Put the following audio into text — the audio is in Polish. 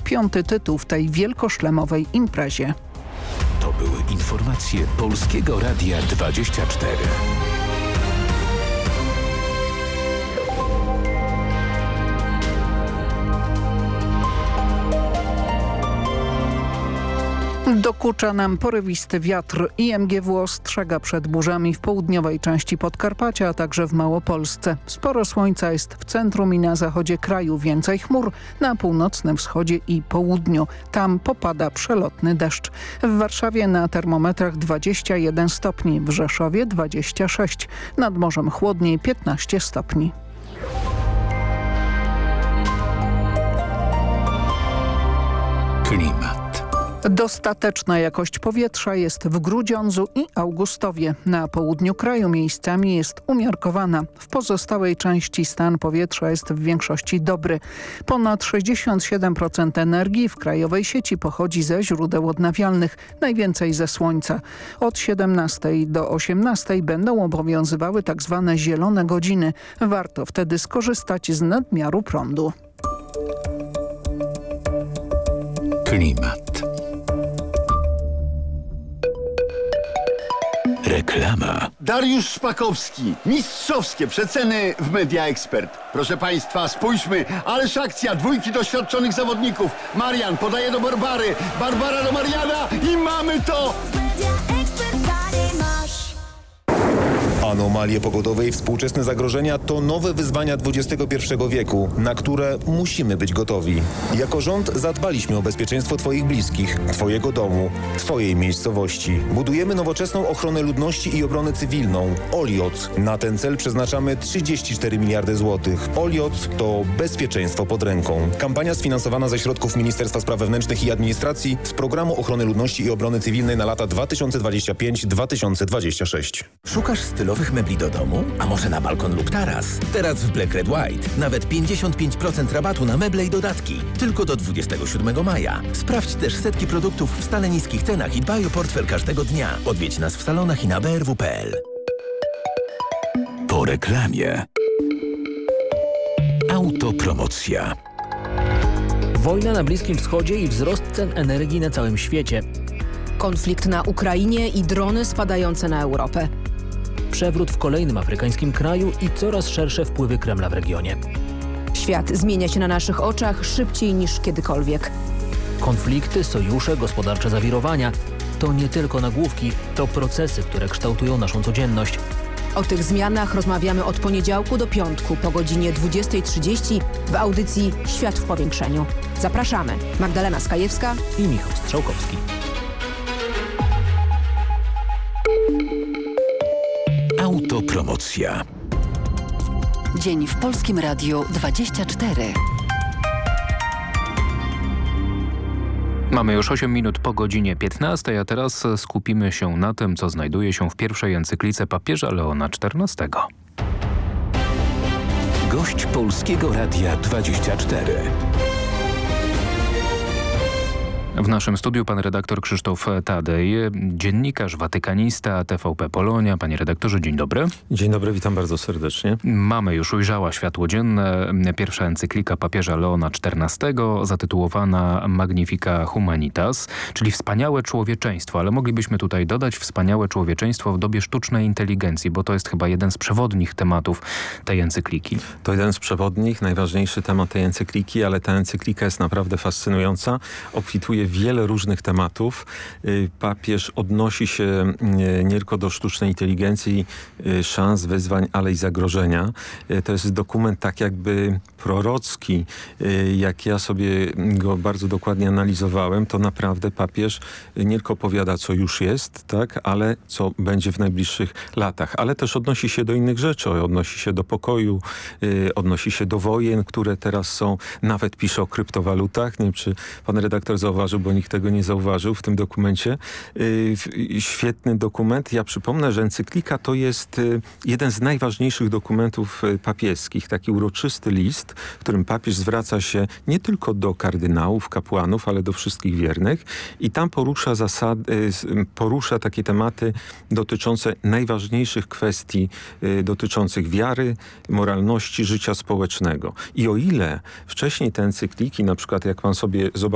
5. tytuł w tej wielkoszlemowej imprezie. To były informacje Polskiego Radia 24. Dokucza nam porywisty wiatr. IMGW ostrzega przed burzami w południowej części Podkarpacia, a także w Małopolsce. Sporo słońca jest w centrum i na zachodzie kraju, więcej chmur na północnym wschodzie i południu. Tam popada przelotny deszcz. W Warszawie na termometrach 21 stopni, w Rzeszowie 26, nad morzem chłodniej 15 stopni. Klimat. Dostateczna jakość powietrza jest w Grudziądzu i Augustowie. Na południu kraju miejscami jest umiarkowana. W pozostałej części stan powietrza jest w większości dobry. Ponad 67% energii w krajowej sieci pochodzi ze źródeł odnawialnych, najwięcej ze słońca. Od 17 do 18 będą obowiązywały tzw. zielone godziny. Warto wtedy skorzystać z nadmiaru prądu. Klimat. Reklama. Dariusz Szpakowski. Mistrzowskie przeceny w Media Expert. Proszę Państwa, spójrzmy. Ależ akcja. 2 doświadczonych zawodników. Marian podaje do Barbary. Barbara do Mariana. I mamy to! Anomalie pogodowe i współczesne zagrożenia to nowe wyzwania XXI wieku, na które musimy być gotowi. Jako rząd zadbaliśmy o bezpieczeństwo Twoich bliskich, Twojego domu, Twojej miejscowości. Budujemy nowoczesną ochronę ludności i obronę cywilną. OLIOC. Na ten cel przeznaczamy 34 miliardy złotych. OLIOC to bezpieczeństwo pod ręką. Kampania sfinansowana ze środków Ministerstwa Spraw Wewnętrznych i Administracji z Programu Ochrony Ludności i Obrony Cywilnej na lata 2025-2026. Szukasz stylowych mebli do domu? A może na balkon lub taras? Teraz w Black Red White nawet 55% rabatu na meble i dodatki. Tylko do 27 maja. Sprawdź też setki produktów w stale niskich cenach i dbaj o portfel każdego dnia. Odwiedź nas w salonach i na brw.pl. Po reklamie. Autopromocja. Wojna na Bliskim Wschodzie i wzrost cen energii na całym świecie. Konflikt na Ukrainie i drony spadające na Europę. Przewrót w kolejnym afrykańskim kraju i coraz szersze wpływy Kremla w regionie. Świat zmienia się na naszych oczach szybciej niż kiedykolwiek. Konflikty, sojusze, gospodarcze zawirowania to nie tylko nagłówki, to procesy, które kształtują naszą codzienność. O tych zmianach rozmawiamy od poniedziałku do piątku po godzinie 20:30 w audycji Świat w powiększeniu. Zapraszamy. Magdalena Skajewska i Michał Strzałkowski. Autopromocja. Dzień w Polskim Radiu 24. Mamy już 8 minut po godzinie 15, a teraz skupimy się na tym, co znajduje się w pierwszej encyklice papieża Leona XIV. Gość Polskiego Radia 24. W naszym studiu pan redaktor Krzysztof Tadej, dziennikarz, watykanista, TVP Polonia. Panie redaktorze, dzień dobry. Dzień dobry, witam bardzo serdecznie. Mamy już ujrzała światło dzienne pierwsza encyklika papieża Leona XIV zatytułowana Magnifica Humanitas, czyli wspaniałe człowieczeństwo, ale moglibyśmy tutaj dodać wspaniałe człowieczeństwo w dobie sztucznej inteligencji, bo to jest chyba jeden z przewodnich tematów tej encykliki. To jeden z przewodnich, najważniejszy temat tej encykliki, ale ta encyklika jest naprawdę fascynująca, obfituje wiele różnych tematów. Papież odnosi się nie tylko do sztucznej inteligencji, szans, wyzwań, ale i zagrożenia. To jest dokument tak jakby prorocki. Jak ja sobie go bardzo dokładnie analizowałem, to naprawdę papież nie tylko powiada, co już jest, tak, ale co będzie w najbliższych latach. Ale też odnosi się do innych rzeczy. Odnosi się do pokoju, odnosi się do wojen, które teraz są. Nawet pisze o kryptowalutach. Nie wiem, czy pan redaktor zauważył, bo nikt tego nie zauważył w tym dokumencie. Świetny dokument. Ja przypomnę, że encyklika to jest jeden z najważniejszych dokumentów papieskich. Taki uroczysty list, w którym papież zwraca się nie tylko do kardynałów, kapłanów, ale do wszystkich wiernych. I tam porusza takie tematy dotyczące najważniejszych kwestii dotyczących wiary, moralności, życia społecznego. I o ile wcześniej te encykliki, na przykład jak pan sobie zobaczy,